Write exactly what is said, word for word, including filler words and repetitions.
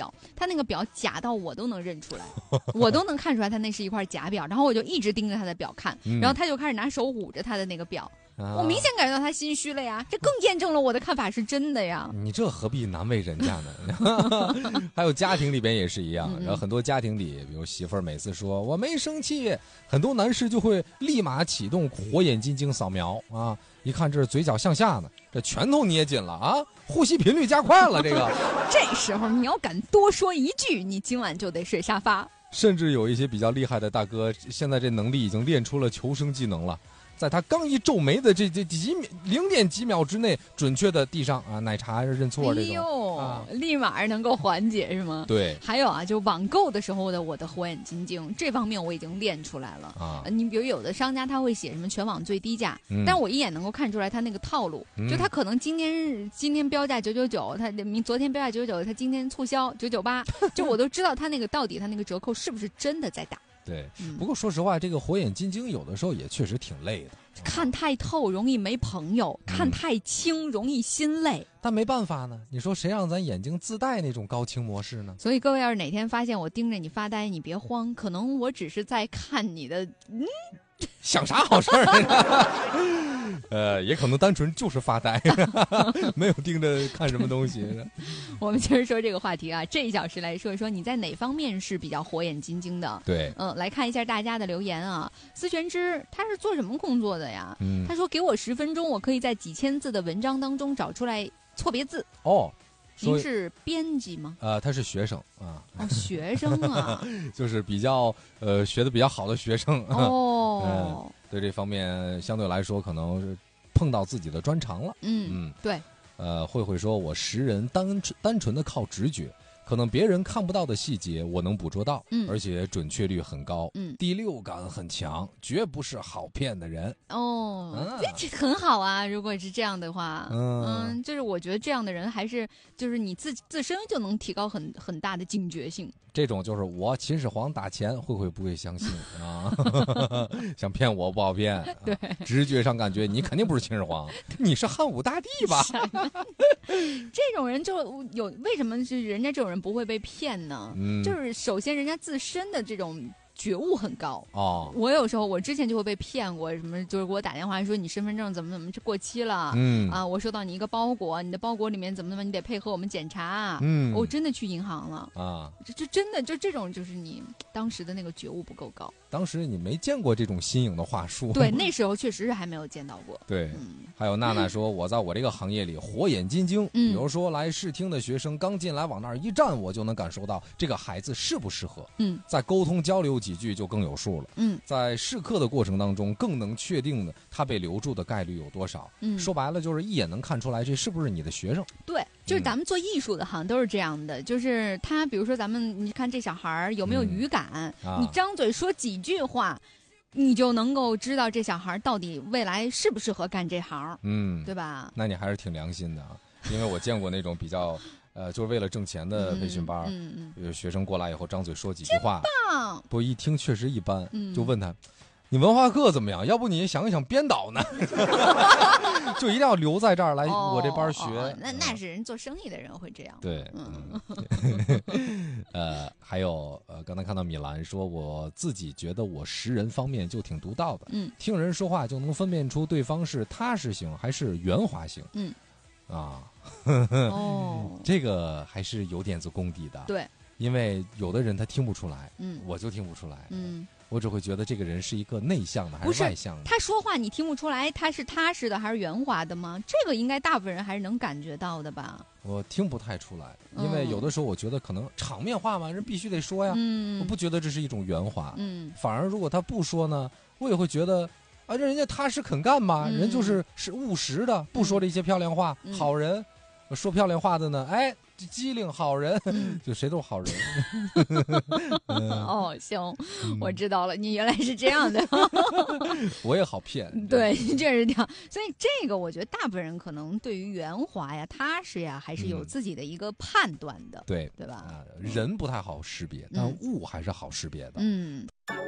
表，他那个表假到我都能认出来，我都能看出来他那是一块假表，然后我就一直盯着他的表看， 嗯、 然后他就开始拿手捂着他的那个表。我明显感觉到他心虚了呀，这更验证了我的看法是真的呀。 你这何必难为人家呢？还有家庭里边也是一样，然后很多家庭里，比如媳妇儿每次说我没生气，很多男士就会立马启动火眼金睛扫描啊，一看这是嘴角向下呢，这拳头捏紧了啊，呼吸频率加快了，这个这时候你要敢多说一句，你今晚就得睡沙发。 甚至有一些比较厉害的大哥，现在这能力已经练出了求生技能了。在他刚一皱眉的这这几秒零点几秒之内，准确的递上啊奶茶认错这种，哎呦，啊、立马能够缓解是吗？ 对。 还有啊，就网购的时候的我的火眼金睛，这方面我已经练出来了啊、呃。你比如有的商家他会写什么全网最低价，嗯、但我一眼能够看出来他那个套路，嗯、就他可能今天今天标价九九九，他明昨天标价九九九，他今天促销九九八，就我都知道他那个到底他那个折扣是不是真的在打。 对，不过说实话，这个火眼金睛有的时候也确实挺累的。 看太透容易没朋友，嗯、看太清容易心累。 但没办法呢，你说谁让咱眼睛自带那种高清模式呢？ 所以各位要是哪天发现我盯着你发呆，你别慌，可能我只是在看你的，嗯， 想啥好事儿呢？呃，也可能单纯就是发呆，没有盯着看什么东西。 我们接着说这个话题啊，这一小时来说一说你在哪方面是比较火眼金睛的？ 对， 嗯、呃，来看一下大家的留言啊。思璇之他是做什么工作的呀？嗯，他说给我十分钟，我可以在几千字的文章当中找出来错别字。 哦。 您是编辑吗？ 呃，他是学生啊。 哦，学生啊， 就是比较呃学的比较好的学生。 哦、 嗯，对这方面相对来说可能是碰到自己的专长了。 嗯嗯，对。 呃，慧慧说，我识人单单纯的靠直觉。可能别人看不到的细节，我能捕捉到，嗯，而且准确率很高，嗯，第六感很强，绝不是好骗的人。 哦，啊、这很好啊！如果是这样的话，嗯, 嗯，就是我觉得这样的人还是就是你自自身就能提高很很大的警觉性。 这种就是我秦始皇打钱，慧慧不会相信啊，想骗我不好骗。 对、 啊，直觉上感觉你肯定不是秦始皇，你是汉武大帝吧？ 这种人就有为什么是人家这种人不会被骗呢？嗯，就是首先人家自身的这种觉悟很高哦。我有时候我之前就会被骗过，什么就是给我打电话说你身份证怎么怎么过期了，嗯啊，我收到你一个包裹，你的包裹里面怎么怎么，你得配合我们检查，嗯，我真的去银行了啊，这这真的就这种就是你当时的那个觉悟不够高。 当时你没见过这种新颖的话术， 对，那时候确实是还没有见到过。 对，嗯、还有娜娜说，我在我这个行业里火眼金睛，嗯、比如说来试听的学生刚进来往那儿一站，我就能感受到这个孩子适不适合，嗯，在沟通交流几句就更有数了，嗯，在试课的过程当中更能确定的他被留住的概率有多少，嗯，说白了就是一眼能看出来这是不是你的学生。 对，就是咱们做艺术的好像都是这样的，嗯、就是他比如说咱们你看这小孩有没有语感，嗯啊、你张嘴说几句话你就能够知道这小孩到底未来适不适合干这行，嗯，对吧？ 那你还是挺良心的啊，因为我见过那种比较呃，就是为了挣钱的培训班，嗯嗯嗯、学生过来以后张嘴说几句话， 棒， 不一听确实一般，嗯、就问他，你文化课怎么样？要不你想一想编导呢？就一定要留在这儿来我这班学。 哦哦、那那是人做生意的人会这样。 对，嗯，呃，还有呃，刚才看到米兰说，我自己觉得我识人方面就挺独到的，嗯，听人说话就能分辨出对方是踏实型还是圆滑型，嗯，啊，哦，这个还是有点子功底的， 对， 因为有的人他听不出来，嗯，我就听不出来，嗯。我只会觉得这个人是一个内向的还是外向的。 他说话你听不出来他是踏实的还是圆滑的吗？这个应该大部分人还是能感觉到的吧。 我听不太出来，因为有的时候我觉得可能场面话嘛，人必须得说呀，嗯，我不觉得这是一种圆滑，嗯，反而如果他不说呢，我也会觉得啊，这人家踏实肯干嘛，嗯、人就是是务实的，不说这些漂亮话，嗯、好人。说漂亮话的呢，哎，机灵好人，嗯、就谁都是好人。 嗯、哦，行，嗯、我知道了，你原来是这样的。 我也好骗。 对，这是这样。所以这个我觉得大部分人可能对于圆滑呀、踏实呀，还是有自己的一个判断的。 对， 对吧？ 呃？人不太好识别，但物还是好识别的。 嗯。